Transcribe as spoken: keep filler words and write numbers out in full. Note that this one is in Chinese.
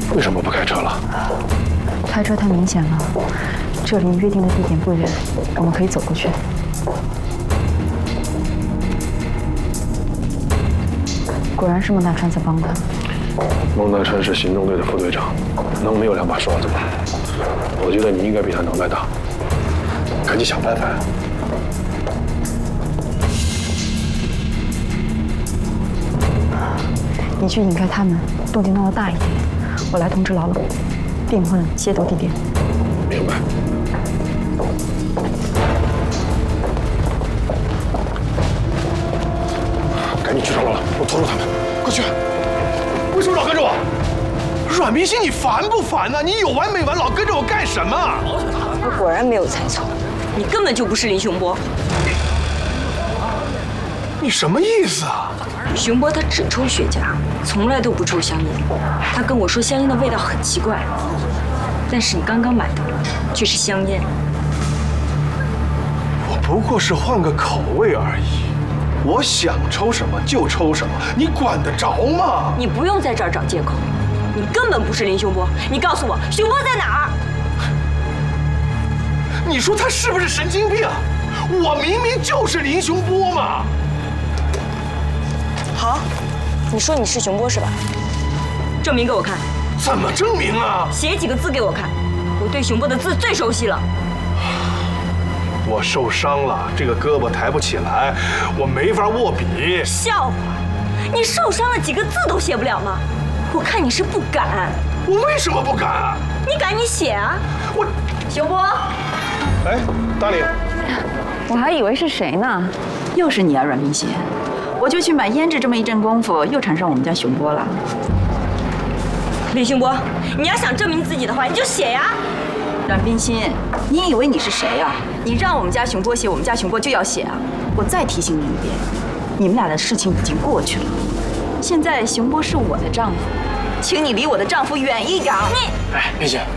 为什么不开车了？ 开车太明显了，这离约定的地点不远，我们可以走过去。果然是孟大川在帮他。 孟大川是行动队的副队长，能没有两把刷子吗？我觉得你应该比他能耐大，赶紧想办法呀！ 你去引开他们，动静闹得大一点，我来通知老冷，订婚接头地点。 明白。赶紧去找老冷，我拖住他们，快去！为什么老跟着我？阮明星，你烦不烦呢？你有完没完，老跟着我干什么？ 我果然没有猜错，你根本就不是林雄波。 你什么意思啊？ 雄波他只抽雪茄，从来都不抽香烟。他跟我说香烟的味道很奇怪，但是你刚刚买的却是香烟。 我不过是换个口味而已，我想抽什么就抽什么，你管得着吗？ 你不用在这儿找借口，你根本不是林雄波。你告诉我，雄波在哪儿？ 你说他是不是神经病？我明明就是林雄波嘛！ 好，你说你是雄波是吧？证明给我看。 怎么证明啊？ 写几个字给我看。我对雄波的字最熟悉了。 我受伤了，这个胳膊抬不起来，我没法握笔。 笑话，你受伤了几个字都写不了吗？我看你是不敢。 我为什么不敢啊？ 你敢你写啊！ 我雄波。 哎，大李， 我还以为是谁呢？ 又是你啊，阮明贤。 我就去买胭脂，这么一阵功夫，又缠上我们家雄波了。 林雄波，你要想证明自己的话，你就写呀。 阮冰心，你以为你是谁呀？你让我们家雄波写，我们家雄波就要写啊！我再提醒你一遍，你们俩的事情已经过去了。现在雄波是我的丈夫，请你离我的丈夫远一点。 你， 哎，冰心，